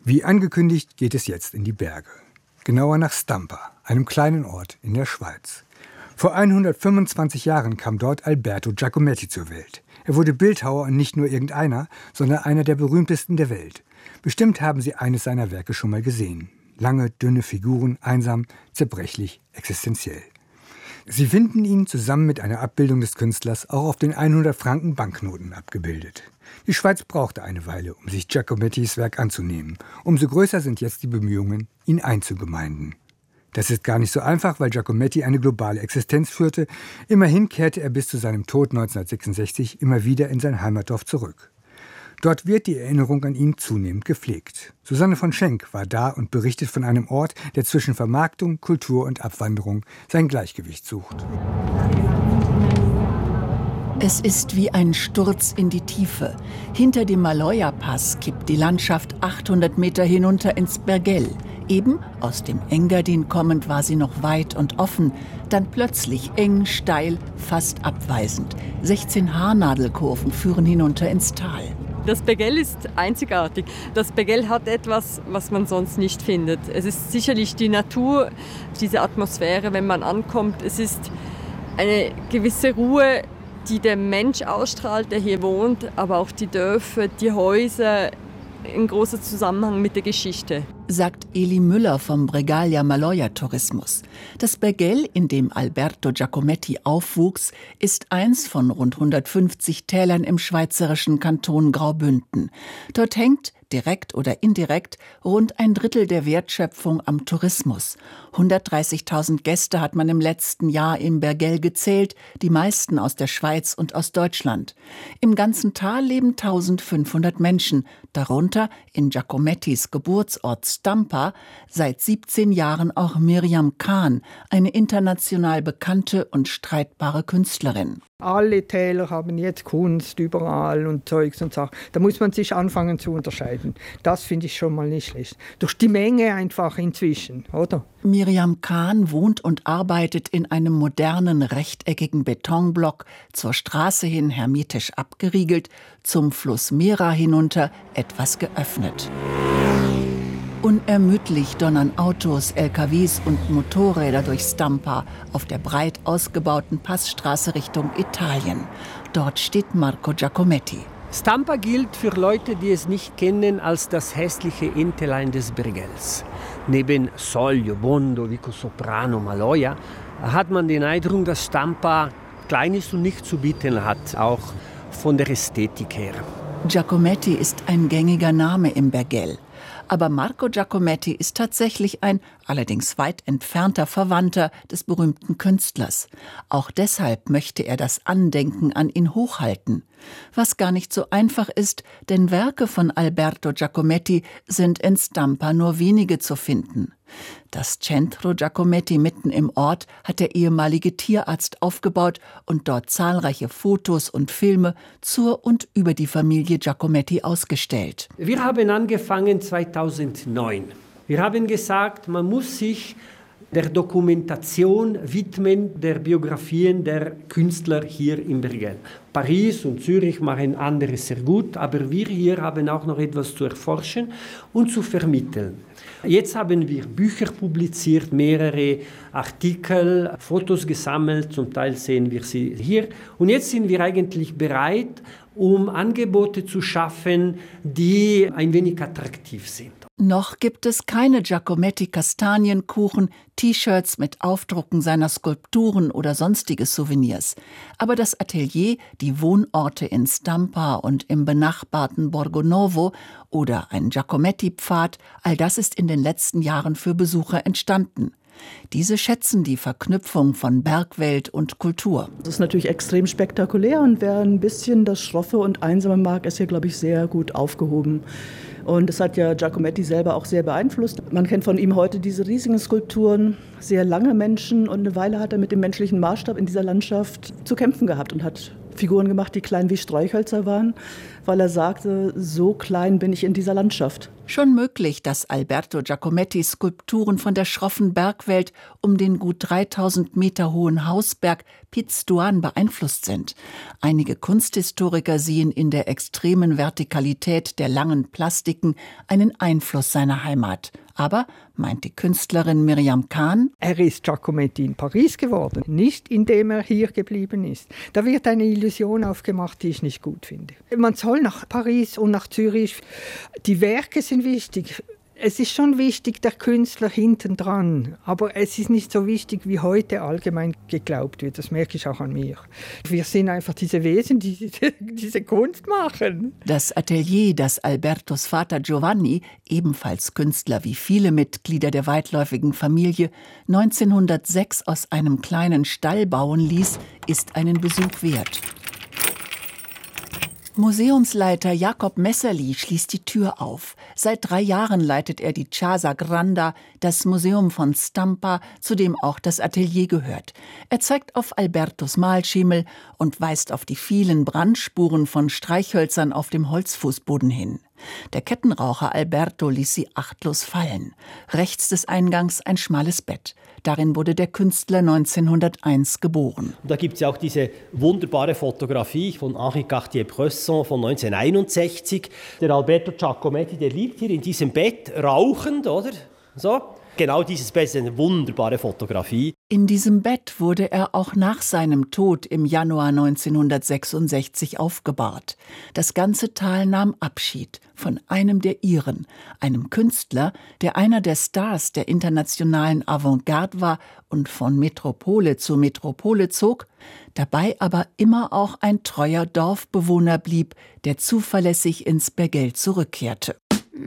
Wie angekündigt geht es jetzt in die Berge. Genauer nach Stampa, einem kleinen Ort in der Schweiz. Vor 125 Jahren kam dort Alberto Giacometti zur Welt. Er wurde Bildhauer und nicht nur irgendeiner, sondern einer der berühmtesten der Welt. Bestimmt haben Sie eines seiner Werke schon mal gesehen. Lange, dünne Figuren, einsam, zerbrechlich, existenziell. Sie finden ihn zusammen mit einer Abbildung des Künstlers auch auf den 100-Franken-Banknoten abgebildet. Die Schweiz brauchte eine Weile, um sich Giacomettis Werk anzunehmen. Umso größer sind jetzt die Bemühungen, ihn einzugemeinden. Das ist gar nicht so einfach, weil Giacometti eine globale Existenz führte. Immerhin kehrte er bis zu seinem Tod 1966 immer wieder in sein Heimatdorf zurück. Dort wird die Erinnerung an ihn zunehmend gepflegt. Susanne von Schenk war da und berichtet von einem Ort, der zwischen Vermarktung, Kultur und Abwanderung sein Gleichgewicht sucht. Es ist wie ein Sturz in die Tiefe. Hinter dem Maloja-Pass kippt die Landschaft 800 Meter hinunter ins Bergell. Eben aus dem Engadin kommend war sie noch weit und offen, dann plötzlich eng, steil, fast abweisend. 16 Haarnadelkurven führen hinunter ins Tal. Das Bergell ist einzigartig. Das Bergell hat etwas, was man sonst nicht findet. Es ist sicherlich die Natur, diese Atmosphäre, wenn man ankommt. Es ist eine gewisse Ruhe, die der Mensch ausstrahlt, der hier wohnt, aber auch die Dörfer, die Häuser, in großer Zusammenhang mit der Geschichte. Sagt Eli Müller vom Bregaglia Maloja Tourismus. Das Bergell, in dem Alberto Giacometti aufwuchs, ist eins von rund 150 Tälern im schweizerischen Kanton Graubünden. Dort hängt, direkt oder indirekt, rund ein Drittel der Wertschöpfung am Tourismus. 130.000 Gäste hat man im letzten Jahr im Bergell gezählt, die meisten aus der Schweiz und aus Deutschland. Im ganzen Tal leben 1.500 Menschen, darunter in Giacomettis Geburtsort Stampa seit 17 Jahren auch Miriam Kahn, eine international bekannte und streitbare Künstlerin. Alle Täler haben jetzt Kunst überall und Zeugs und Sachen. Da muss man sich anfangen zu unterscheiden. Das finde ich schon mal nicht schlecht. Durch die Menge einfach inzwischen, oder? Miriam Kahn wohnt und arbeitet in einem modernen, rechteckigen Betonblock, zur Straße hin hermetisch abgeriegelt, zum Fluss Mera hinunter etwas geöffnet. Unermüdlich donnern Autos, LKWs und Motorräder durch Stampa auf der breit ausgebauten Passstraße Richtung Italien. Dort steht Marco Giacometti. Stampa gilt für Leute, die es nicht kennen, als das hässliche Entelein des Bergells. Neben Soglio, Bondo, Vicosoprano, Maloja hat man den Eindruck, dass Stampa klein ist und nichts zu bieten hat, auch von der Ästhetik her. Giacometti ist ein gängiger Name im Bergell. Aber Marco Giacometti ist tatsächlich ein, allerdings weit entfernter Verwandter des berühmten Künstlers. Auch deshalb möchte er das Andenken an ihn hochhalten. Was gar nicht so einfach ist, denn Werke von Alberto Giacometti sind in Stampa nur wenige zu finden. Das Centro Giacometti mitten im Ort hat der ehemalige Tierarzt aufgebaut und dort zahlreiche Fotos und Filme zur und über die Familie Giacometti ausgestellt. Wir haben angefangen 2009. Wir haben gesagt, man muss sich der Dokumentation widmen, der Biografien der Künstler hier im Bergell. Paris und Zürich machen anderes sehr gut, aber wir hier haben auch noch etwas zu erforschen und zu vermitteln. Jetzt haben wir Bücher publiziert, mehrere Artikel, Fotos gesammelt, zum Teil sehen wir sie hier. Und jetzt sind wir eigentlich bereit, um Angebote zu schaffen, die ein wenig attraktiv sind. Noch gibt es keine Giacometti-Kastanienkuchen, T-Shirts mit Aufdrucken seiner Skulpturen oder sonstige Souvenirs. Aber das Atelier, die Wohnorte in Stampa und im benachbarten Borgonovo oder ein Giacometti-Pfad, all das ist in den letzten Jahren für Besucher entstanden. Diese schätzen die Verknüpfung von Bergwelt und Kultur. Das ist natürlich extrem spektakulär und wer ein bisschen das Schroffe und Einsame mag, ist hier, glaube ich, sehr gut aufgehoben. Und das hat ja Giacometti selber auch sehr beeinflusst. Man kennt von ihm heute diese riesigen Skulpturen, sehr lange Menschen. Und eine Weile hat er mit dem menschlichen Maßstab in dieser Landschaft zu kämpfen gehabt und hat Figuren gemacht, die klein wie Streichhölzer waren, weil er sagte, so klein bin ich in dieser Landschaft. Schon möglich, dass Alberto Giacomettis Skulpturen von der schroffen Bergwelt um den gut 3000 Meter hohen Hausberg Piz Duan beeinflusst sind. Einige Kunsthistoriker sehen in der extremen Vertikalität der langen Plastiken einen Einfluss seiner Heimat. Aber, meint die Künstlerin Miriam Kahn, er ist Giacometti in Paris geworden, nicht indem er hier geblieben ist. Da wird eine Illusion aufgemacht, die ich nicht gut finde. Man soll nach Paris und nach Zürich. Die Werke sind wichtig. Es ist schon wichtig, der Künstler hinten dran, aber es ist nicht so wichtig, wie heute allgemein geglaubt wird. Das merke ich auch an mir. Wir sind einfach diese Wesen, die diese Kunst machen. Das Atelier, das Albertos Vater Giovanni, ebenfalls Künstler wie viele Mitglieder der weitläufigen Familie, 1906 aus einem kleinen Stall bauen ließ, ist einen Besuch wert. Museumsleiter Jakob Messerli schließt die Tür auf. Seit 3 Jahren leitet er die Casa Granda, das Museum von Stampa, zu dem auch das Atelier gehört. Er zeigt auf Albertos Malschemel und weist auf die vielen Brandspuren von Streichhölzern auf dem Holzfußboden hin. Der Kettenraucher Alberto ließ sie achtlos fallen. Rechts des Eingangs ein schmales Bett. Darin wurde der Künstler 1901 geboren. Und da gibt es ja auch diese wunderbare Fotografie von Henri Cartier-Bresson von 1961. Der Alberto Giacometti, der liegt hier in diesem Bett, rauchend, oder? So. Genau dieses Bett ist eine wunderbare Fotografie. In diesem Bett wurde er auch nach seinem Tod im Januar 1966 aufgebahrt. Das ganze Tal nahm Abschied von einem der Iren, einem Künstler, der einer der Stars der internationalen Avantgarde war und von Metropole zu Metropole zog, dabei aber immer auch ein treuer Dorfbewohner blieb, der zuverlässig ins Bergell zurückkehrte.